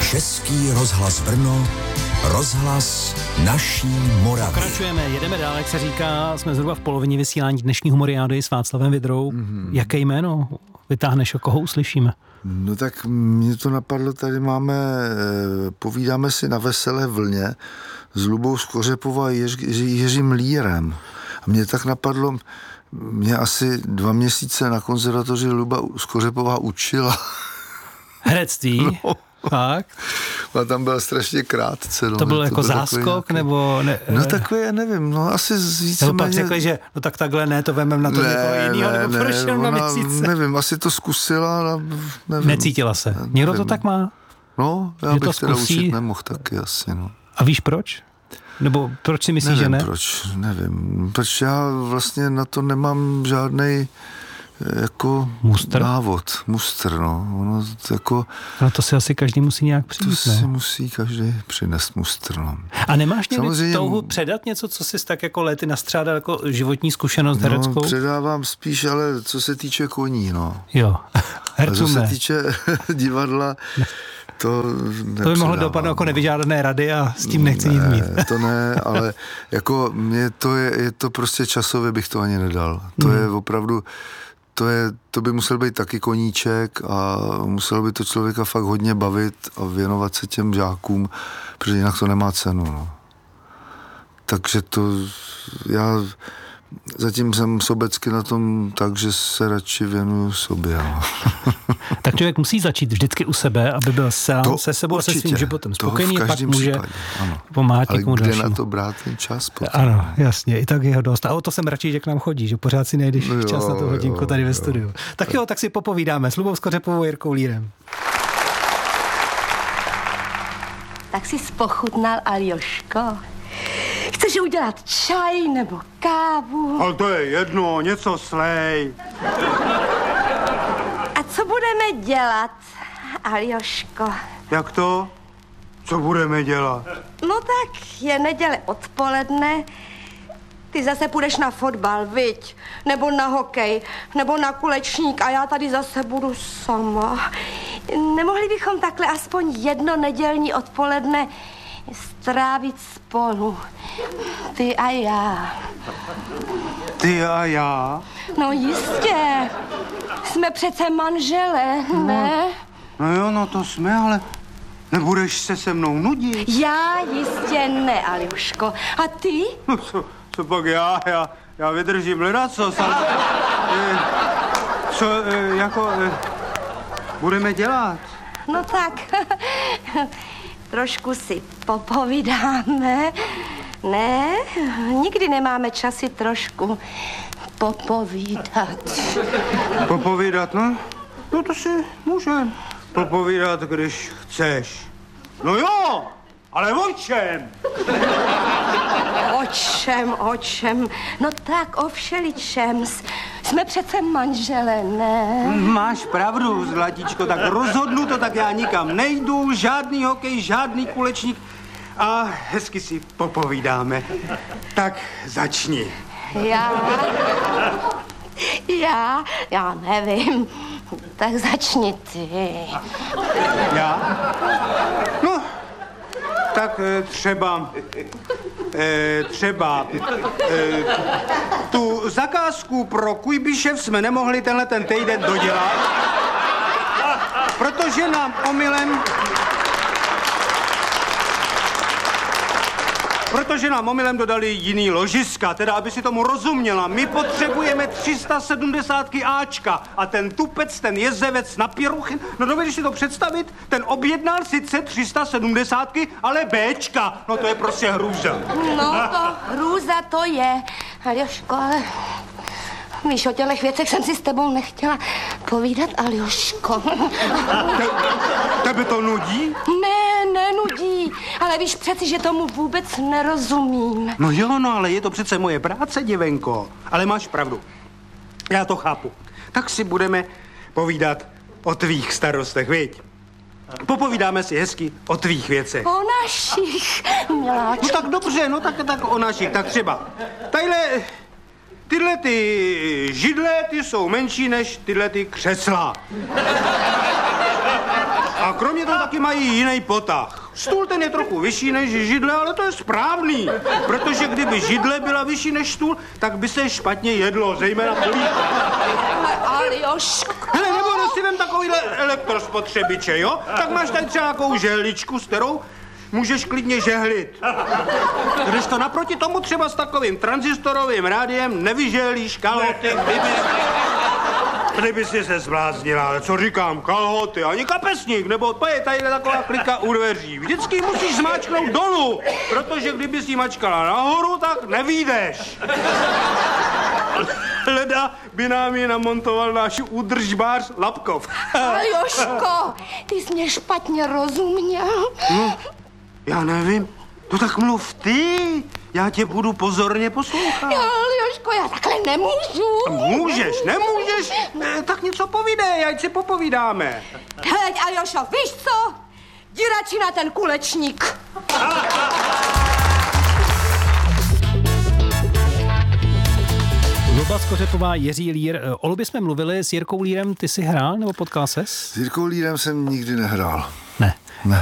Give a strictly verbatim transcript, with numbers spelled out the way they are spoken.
Český rozhlas Brno, rozhlas naší Moravy. Pokračujeme, jedeme dál, jak se říká, jsme zhruba v polovině vysílání dnešní humoriády s Václavem Vidrou. Mm-hmm. Jaké jméno vytáhneš, o koho uslyšíme? No tak mě to napadlo, tady máme, povídáme si na Veselé vlně s Lubou Skořepovou a Jiř, Jiřím Lírem. A mě tak napadlo, mě asi dva měsíce na konzervatoři Luba Skořepová učila. Herectví? No. Tak. A tam byla strašně krátce. No. To bylo to jako záskok, nějaký... nebo... Ne, no takový, já nevím, no asi více nebo pak řekli, že no tak takhle ne, to vemem na to ne, někoho jiného, nebo ne, proč jenom na měsíce? Nevím, asi to zkusila, a nevím. Necítila se. Nevím. Někdo to tak má? No, já že bych teda učit nemohl taky asi, no. A víš proč? Nebo proč si myslíš, nevím, že ne? proč, nevím. Proč já vlastně na to nemám žádnej jako mustr? návod, mustr, no. Ono jako... No to si asi každý musí nějak přijít, To ne? si musí každý přinést mustr, no. A nemáš někdy Samozřejmě... touhu předat něco, co jsi tak jako léty nastřádal jako životní zkušenost hereckou? No, předávám spíš, ale co se týče koní, no. Jo, hercům ne. Co se týče divadla, to To by mohlo dopadnout jako nevyžádané rady a s tím nechci ne, nic mít. To ne, ale jako mě to je, je to prostě časově bych to ani nedal. To hmm. je opravdu, to je, to by musel být taky koníček a muselo by to člověka fakt hodně bavit a věnovat se těm žákům, protože jinak to nemá cenu, no. Takže to, já zatím jsem sobecky na tom tak, že se radši věnuju sobě. No. Tak člověk musí začít vždycky u sebe, aby byl sám to se sebou určitě, se svým životem spokojený, pak může ano. pomáhat někomu dalšímu. Ale kde na to brát ten čas potom? Ano, jasně, i tak jeho dost. A o to jsem radši, že k nám chodí, že pořád si nejdeš no čas na tu hodinku jo, tady ve studiu. Tak jo, tak si popovídáme s Lubou Skořepovou a Jirkou Lírem. Tak si spochutnal, Aljoško. Chceš udělat čaj nebo kávu? Ale to je jedno, něco slej. A co budeme dělat, Aljoško? Jak to? Co budeme dělat? No tak, je neděle odpoledne. Ty zase půjdeš na fotbal, viď? Nebo na hokej, nebo na kulečník a já tady zase budu sama. Nemohli bychom takhle aspoň jedno nedělní odpoledne strávit spolu. Ty a já. Ty a já? No jistě. Jsme přece manželé, ne? No, no jo, no to jsme, ale nebudeš se se mnou nudit? Já jistě ne, Aljuško. A ty? No co, co pak já? Já, já vydržím ledacos, ale... E, co, e, jako... E, budeme dělat? No tak... Trošku si popovídáme. Ne, nikdy nemáme časy trošku popovídat. Popovídat, no? No to si můžem popovídat, když chceš. No jo, ale o čem? O čem, o čem? No tak o všeličem. Jsme přece manželé, ne? Máš pravdu, zlatíčko, tak rozhodnu to, tak já nikam nejdu, žádný hokej, žádný kulečník a hezky si popovídáme. Tak začni. Já? Já? Já nevím. Tak začni ty. Já? No, tak třeba... E, třeba e, tu zakázku pro Kujbišev jsme nemohli tenhle ten týden dodělat, protože nám omylem protože nám omylem dodali jiný ložiska, teda aby si tomu rozuměla, my potřebujeme tři sta sedmdesát Ačka a ten tupec, ten jezevec na Pěruchin, no dovedeš si to představit, ten objednal sice tři sta sedmdesát, ale Bčka, no to je prostě hrůza. No to hrůza to je, Aljoško, ale víš, o těchto věcech jsem si s tebou nechtěla povídat, Aljoško. Te, tebe to nudí? Ne, nenudí, ale víš přeci, že tomu vůbec nerozumím. No jo, no, ale je to přece moje práce, děvenko. Ale máš pravdu. Já to chápu. Tak si budeme povídat o tvých starostech, viď? Popovídáme si hezky o tvých věcech. O našich, miláčku. No tak dobře, no tak, tak o našich. Tak třeba, tadyhle, tyhle ty židle, ty jsou menší než tyhle ty křesla. A kromě toho taky mají jiný potah. Stůl ten je trochu vyšší než židle, ale to je správný. Protože kdyby židle byla vyšší než stůl, tak by se špatně jedlo, zejména polívka. Ale Aljoško. Hele, nebo si vem takovýhle elektrospotřebiče, jo? Tak máš tady třeba nějakou žehličku, s kterou můžeš klidně žehlit. Když to naproti tomu třeba s takovým transistorovým rádiem nevyžehlíš kalhoty, kdyby... Kdyby si se zbláznila, ale co říkám, kalhoty, ani kapesník, nebo to je tady taková klika u dveří. Vždycky musíš zmáčknout dolů, protože kdyby si mačkala nahoru, tak nevídeš. Leda by nám je namontoval náš údržbář Lapkov. Aljoško, ty jsi mě špatně rozuměl. No, já nevím. No tak mluv ty, já tě budu pozorně poslouchat. Aljoško, já takhle nemůžu. Můžeš, nemůžeš? Ne, tak něco povídej, ať si popovídáme. Hleď, Aljošo, víš co? Jdi radši na ten kulečník. Luba Skořepová, Jiří Lír. O Lubě jsme mluvili, s Jirkou Lírem ty jsi hrál nebo potkal ses? S Jirkou Lírem jsem nikdy nehrál. Ne. Ne.